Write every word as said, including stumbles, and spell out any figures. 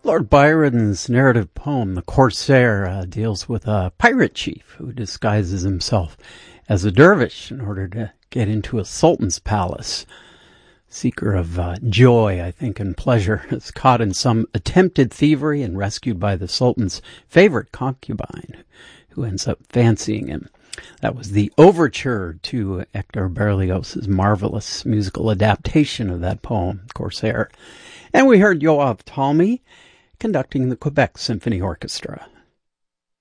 Lord Byron's narrative poem, The Corsair, uh, deals with a pirate chief who disguises himself as a dervish in order to get into a sultan's palace. Seeker of uh, joy, I think, and pleasure, is caught in some attempted thievery and rescued by the sultan's favorite concubine, who ends up fancying him. That was the overture to Hector Berlioz's marvelous musical adaptation of that poem, Corsair. And we heard Yoav Talmy conducting the Quebec Symphony Orchestra.